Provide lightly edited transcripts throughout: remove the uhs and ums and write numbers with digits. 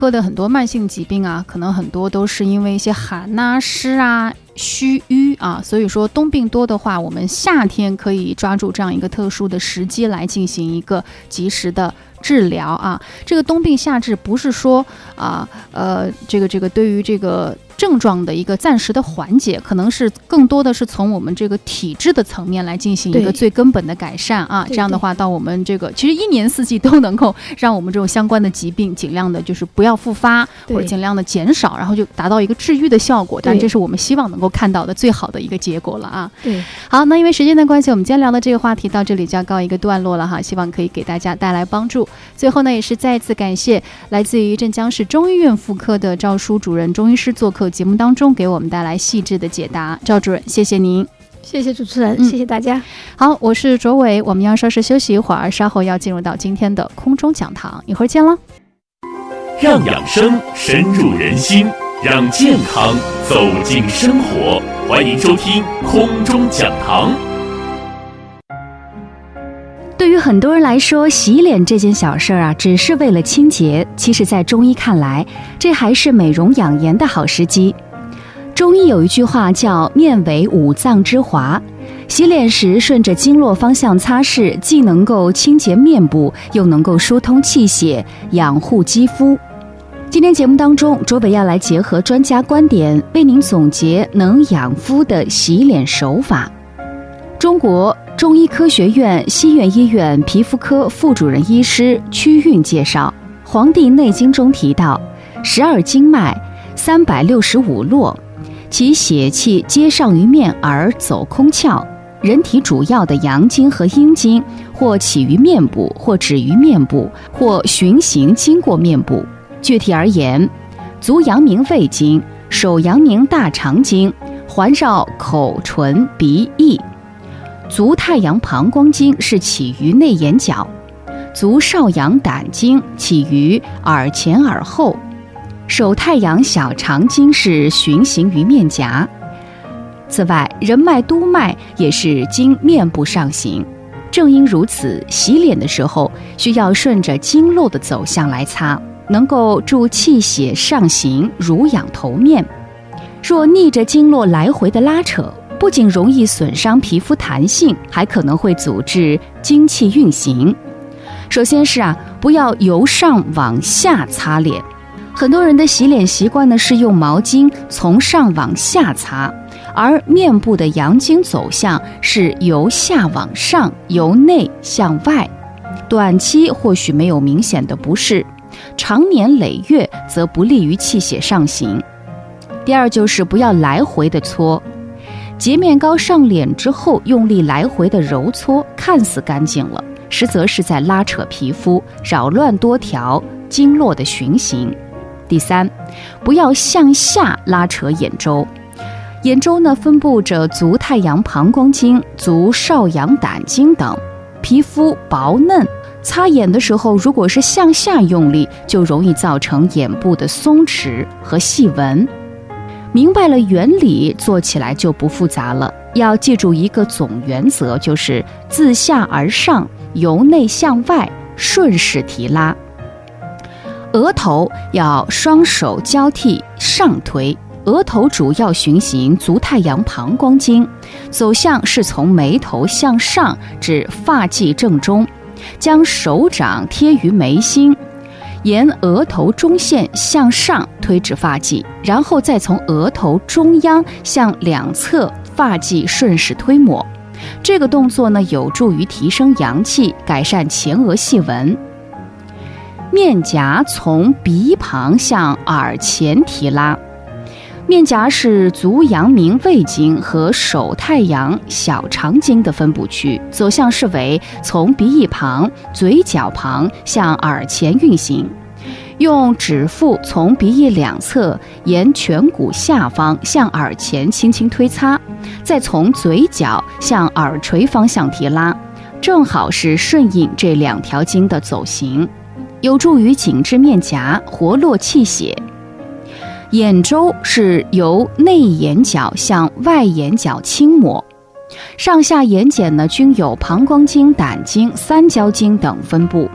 喝的很多慢性疾病啊，可能很多都是因为一些寒啊、湿啊、虚瘀啊，所以说冬病多的话，我们夏天可以抓住这样一个特殊的时机来进行一个及时的治疗啊。这个冬病夏治不是说这个对于这个症状的一个暂时的缓解，可能是更多的是从我们这个体质的层面来进行一个最根本的改善啊。这样的话，到我们这个其实1年4季都能够让我们这种相关的疾病尽量的就是不要复发，或者尽量的减少，然后就达到一个治愈的效果。但这是我们希望能够看到的最好的一个结果了啊。 对， 好，那因为时间的关系，我们今天聊的这个话题到这里就要告一个段落了哈，希望可以给大家带来帮助。最后呢，也是再次感谢来自于镇江市中医院妇科的赵淑主任中医师做客节目当中，给我们带来细致的解答。赵主任，谢谢您。 谢谢主持人，谢谢大家。 好，我是卓伟，我们要稍事休息一会儿，稍后要进入到今天的空中讲堂，一会儿见了。 让养生深入人心，让健康走进生活，欢迎收听空中讲堂。 对于很多人来说，洗脸这件小事啊，只是为了清洁，其实在中医看来，这还是美容养颜的好时机。中医有一句话叫面为五脏之华，洗脸时顺着经络方向擦拭，既能够清洁面部，又能够疏通气血，养护肌肤。今天节目当中，卓北要来结合专家观点，为您总结能养肤的洗脸手法。中国中医科学院西苑医院皮肤科副主任医师屈运介绍，《黄帝内经》中提到，12经脉365络，其血气皆上于面而走空窍。人体主要的阳经和阴经，或起于面部，或止于面部，或循行经过面部。具体而言，足阳明胃经、手阳明大肠经环绕口、唇、鼻、翼；足太阳膀胱经是起于内眼角；足少阳胆经起于耳前耳后；手太阳小肠经是循行于面颊。此外，人脉督脉也是经面部上行。正因如此，洗脸的时候需要顺着经络的走向来擦，能够助气血上行，濡养头面。若逆着经络来回的拉扯，不仅容易损伤皮肤弹性，还可能会阻滞精气运行。首先是不要由上往下擦脸。很多人的洗脸习惯呢是用毛巾从上往下擦，而面部的阳经走向是由下往上，由内向外。短期或许没有明显的不适，长年累月则不利于气血上行。第二就是不要来回的搓，洁面膏上脸之后用力来回的揉搓，看似干净了，实则是在拉扯皮肤，扰乱多条经络的循行。第三，不要向下拉扯眼周。眼周呢分布着足太阳膀胱经、足少阳胆经等，皮肤薄嫩，擦眼的时候如果是向下用力，就容易造成眼部的松弛和细纹。明白了原理，做起来就不复杂了。要记住一个总原则，就是自下而上，由内向外，顺势提拉。额头要双手交替上推，额头主要循行足太阳膀胱经，走向是从眉头向上至发际正中，将手掌贴于眉心，沿额头中线向上推至发际，然后再从额头中央向两侧发际顺势推抹。这个动作呢，有助于提升阳气，改善前额细纹。面颊从鼻旁向耳前提拉。面颊是足阳明胃经和手太阳小肠经的分布区，走向是为从鼻翼旁、嘴角旁向耳前运行。用指腹从鼻翼两侧沿颧骨下方向耳前轻轻推擦，再从嘴角向耳垂方向提拉，正好是顺应这两条经的走行，有助于紧致面颊，活络气血。眼周是由内眼角向外眼角轻抹，上下眼睑呢均有膀胱经、胆经、三焦经等分布。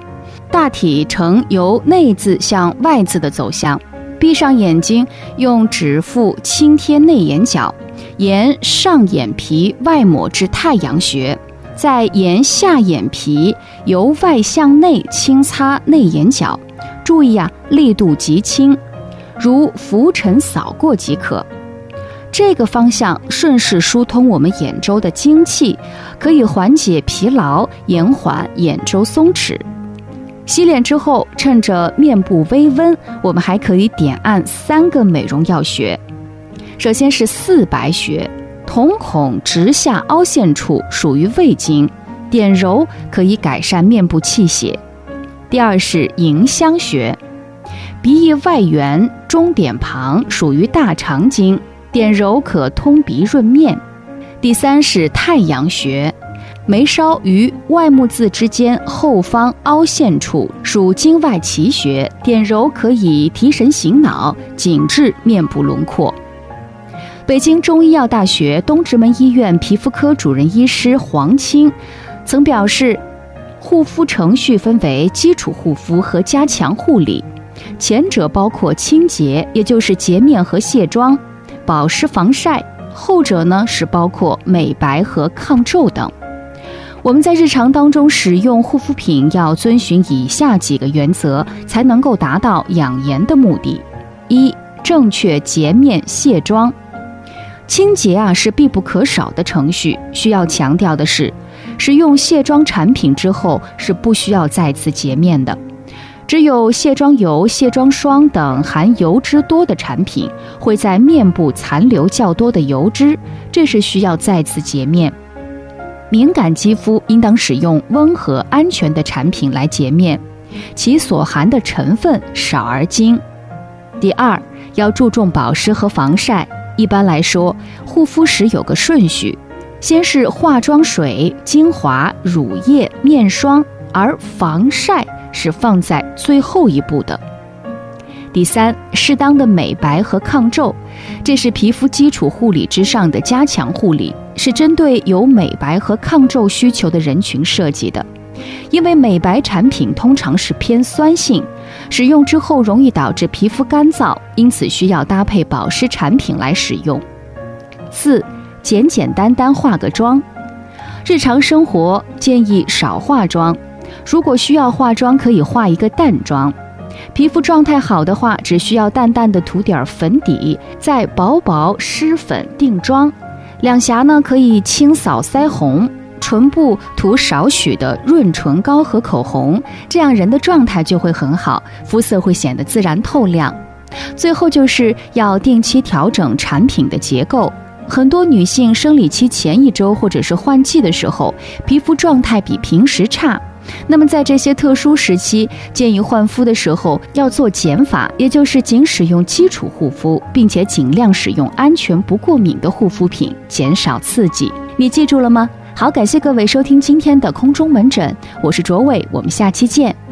大体呈由内眦向外眦的走向。闭上眼睛，用指腹轻贴内眼角，沿上眼皮外抹至太阳穴，再沿下眼皮由外向内轻擦内眼角。注意力度极轻，如拂尘扫过即可。这个方向顺势疏通我们眼周的精气，可以缓解疲劳，延缓眼周松弛。洗脸之后，趁着面部微温，我们还可以点按3个美容要穴。首先是四白穴，瞳孔直下凹陷处属于胃经，点揉可以改善面部气血。第二是迎香穴，鼻翼外缘中点旁属于大肠经，点揉可通鼻润面。第三是太阳穴，眉梢与外目眦之间后方凹陷处属经外奇穴，点揉可以提神醒脑，紧致面部轮廓。北京中医药大学东直门医院皮肤科主任医师黄清曾表示，护肤程序分为基础护肤和加强护理，前者包括清洁，也就是洁面和卸妆，保湿防晒；后者呢是包括美白和抗皱等。我们在日常当中使用护肤品要遵循以下几个原则，才能够达到养颜的目的。一、正确洁面卸妆。清洁是必不可少的程序，需要强调的是，使用卸妆产品之后是不需要再次洁面的。只有卸妆油、卸妆霜等含油脂多的产品会在面部残留较多的油脂，这是需要再次洁面。敏感肌肤应当使用温和安全的产品来洁面，其所含的成分少而精。第二，要注重保湿和防晒。一般来说，护肤时有个顺序，先是化妆水、精华、乳液、面霜，而防晒是放在最后一步的。第三，适当的美白和抗皱，这是皮肤基础护理之上的加强护理，是针对有美白和抗皱需求的人群设计的。因为美白产品通常是偏酸性，使用之后容易导致皮肤干燥，因此需要搭配保湿产品来使用。四、简简单单化个妆。日常生活建议少化妆，如果需要化妆，可以化一个淡妆。皮肤状态好的话，只需要淡淡的涂点粉底，再薄薄施粉定妆。两颊呢可以轻扫腮红，唇部涂少许的润唇膏和口红，这样人的状态就会很好，肤色会显得自然透亮。最后就是要定期调整产品的结构。很多女性生理期前1周或者是换季的时候，皮肤状态比平时差，那么在这些特殊时期，建议换肤的时候要做减法，也就是仅使用基础护肤，并且尽量使用安全不过敏的护肤品，减少刺激。你记住了吗？好，感谢各位收听今天的空中门诊，我是卓伟，我们下期见。